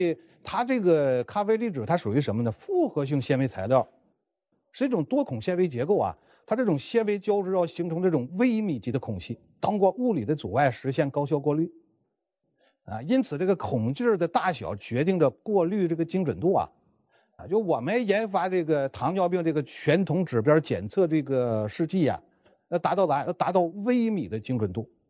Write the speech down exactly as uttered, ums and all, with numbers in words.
它这个咖啡滤纸它属于什么呢？复合性纤维材料，是一种多孔纤维结构啊。它这种纤维胶质要形成这种微米级的孔隙，当过物理的阻碍，实现高效过滤。啊，因此这个孔径的大小决定着过滤这个精准度啊。啊，就我们研发这个糖尿病这个全瞳指标检测这个试剂啊，要达到哪？要达到微米的精准度。